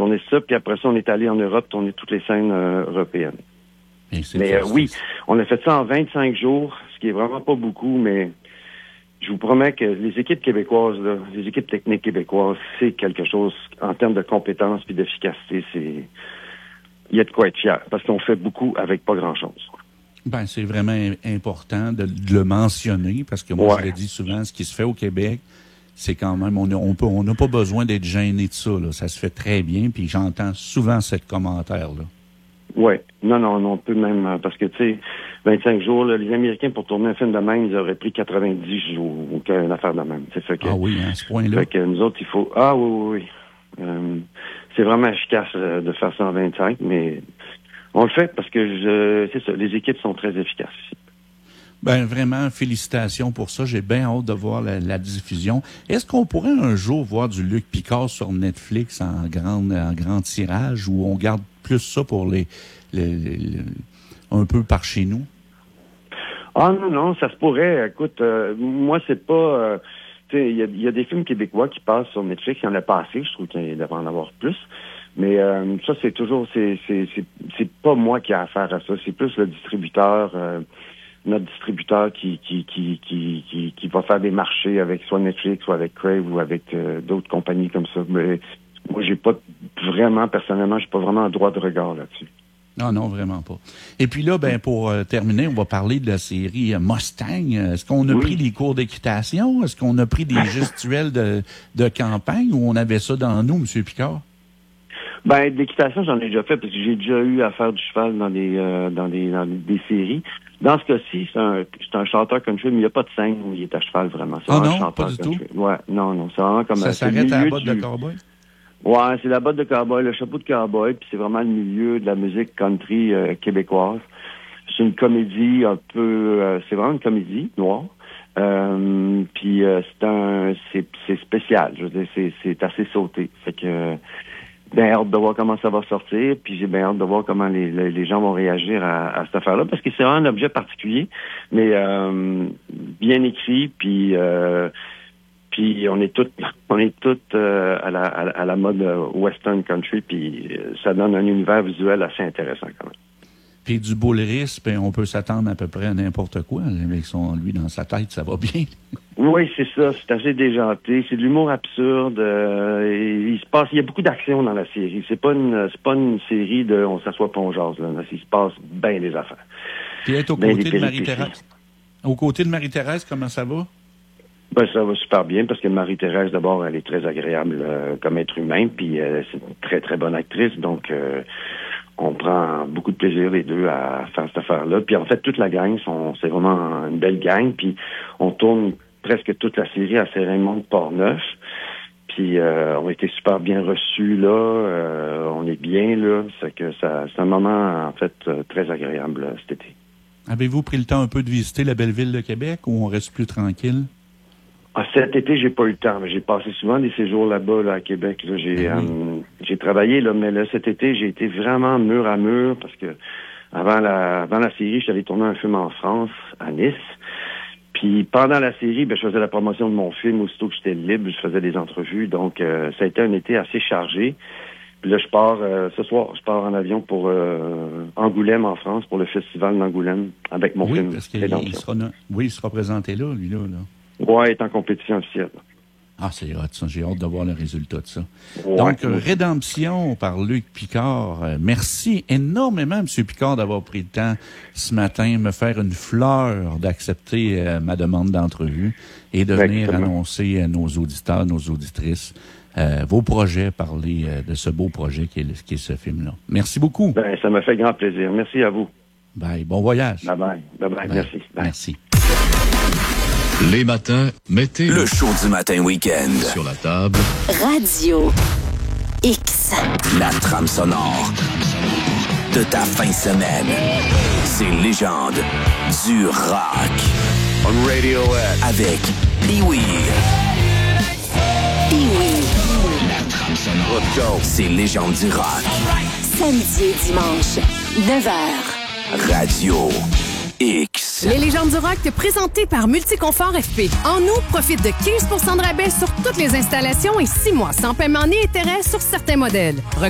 tourné ça, puis après ça, on est allé en Europe tourner toutes les scènes européennes. Mais oui, on a fait ça en 25 jours, ce qui est vraiment pas beaucoup, mais je vous promets que les équipes québécoises, là, les équipes techniques québécoises, c'est quelque chose, en termes de compétences puis d'efficacité, il y a de quoi être fier, parce qu'on fait beaucoup avec pas grand-chose. Ben, c'est vraiment important de le mentionner, parce que moi, je le dis souvent, ce qui se fait au Québec, c'est quand même, on n'a pas besoin d'être gêné de ça, là. Ça se fait très bien, puis j'entends souvent ce commentaire-là. Oui. Non, on peut même, parce que, tu sais, 25 jours, là, les Américains, pour tourner un film de même, ils auraient pris 90 jours, ou une affaire de même. Fait que, à ce point-là. Fait que nous autres, il faut... Oui. C'est vraiment efficace de faire ça en 25, mais on le fait parce que, c'est ça, les équipes sont très efficaces ici. Ben vraiment, félicitations pour ça. J'ai bien hâte de voir la diffusion. Est-ce qu'on pourrait un jour voir du Luc Picard sur Netflix en grand tirage, ou on garde plus ça pour un peu par chez nous? Ah non, ça se pourrait. Écoute, moi, c'est pas... tu sais, il y a des films québécois qui passent sur Netflix. Il y en a pas assez. Je trouve qu'il devrait en avoir plus. Mais ça, c'est toujours... C'est pas moi qui ai affaire à ça. C'est plus le distributeur... notre distributeur qui va faire des marchés avec soit Netflix, soit avec Crave, ou avec d'autres compagnies comme ça. Mais moi, personnellement, j'ai pas vraiment un droit de regard là-dessus. Non, vraiment pas. Et puis là, pour terminer, on va parler de la série Mustang. Est-ce qu'on a pris des cours d'équitation? Est-ce qu'on a pris des gestuels de campagne, ou on avait ça dans nous, M. Picard? D'équitation, j'en ai déjà fait, parce que j'ai déjà eu à faire du cheval dans des séries. Dans ce cas-ci, c'est un chanteur country, mais il n'y a pas de scène où il est à cheval, vraiment. C'est un chanteur pas du country. tout? Ouais, non, c'est vraiment comme... Ça s'arrête à la botte de cowboy? Ouais, c'est la botte de cowboy, le chapeau de cowboy, puis c'est vraiment le milieu de la musique country québécoise. C'est une comédie un peu... c'est vraiment une comédie noire. Puis c'est spécial, je veux dire, c'est assez sauté. Fait que... bien hâte de voir comment ça va sortir, puis j'ai bien hâte de voir comment les gens vont réagir à cette affaire-là, parce que c'est vraiment un objet particulier, mais bien écrit, puis on est toutes à la mode western country, puis ça donne un univers visuel assez intéressant quand même. Puis du Boulris, on peut s'attendre à peu près à n'importe quoi. Avec lui dans sa tête, ça va bien. Oui, c'est ça. C'est assez déjanté. C'est de l'humour absurde. Il y a beaucoup d'action dans la série. C'est pas une série de on s'assoit pas on jase, là. Il se passe bien des affaires. Puis être aux côtés de Marie-Thérèse. Aux côtés de Marie-Thérèse, comment ça va? Ça va super bien, parce que Marie-Thérèse, d'abord, elle est très agréable comme être humain, puis c'est une très, très bonne actrice, donc on prend beaucoup de plaisir, les deux, à faire cette affaire-là. Puis en fait, toute la gang, c'est vraiment une belle gang, puis on tourne presque toute la série à Saint-Raymond de Portneuf, puis on a été super bien reçus, là, on est bien, là, c'est un moment, en fait, très agréable cet été. Avez-vous pris le temps un peu de visiter la belle ville de Québec, ou on reste plus tranquille? Cet été, j'ai pas eu le temps, mais j'ai passé souvent des séjours là-bas, là, à Québec. Là. J'ai travaillé, là, mais là, cet été, j'ai été vraiment mur à mur, parce que avant la série, je suis allé tourner un film en France, à Nice. Puis pendant la série, je faisais la promotion de mon film. Aussitôt que j'étais libre, je faisais des entrevues. Donc, ça a été un été assez chargé. Puis là, je pars ce soir, en avion pour Angoulême, en France, pour le festival d'Angoulême, avec mon film. Parce il sera présenté là, lui, là. Oui, il est en compétition officielle. Ah, c'est hot, ça. J'ai hâte de voir le résultat de ça. Ouais, donc, Rédemption par Luc Picard. Merci énormément, M. Picard, d'avoir pris le temps ce matin de me faire une fleur, d'accepter ma demande d'entrevue et de venir annoncer à nos auditeurs, nos auditrices, vos projets, parler de ce beau projet qui est ce film-là. Merci beaucoup. Ça me fait grand plaisir. Merci à vous. Bye. Bon voyage. Bye. Merci. Bye. Merci. Les matins, mettez le show du matin week-end sur la table. Radio X. La trame sonore de ta fin de semaine. Ces légendes du rock. On Radiohead. Avec Pee-Wee. La trame sonore. Let's go. Ces légendes du rock. Samedi et dimanche, 9h. Radio X. Les légendes du rock présentées par Multiconfort FP. En août, profite de 15% de rabais sur toutes les installations et 6 mois sans paiement ni intérêt sur certains modèles.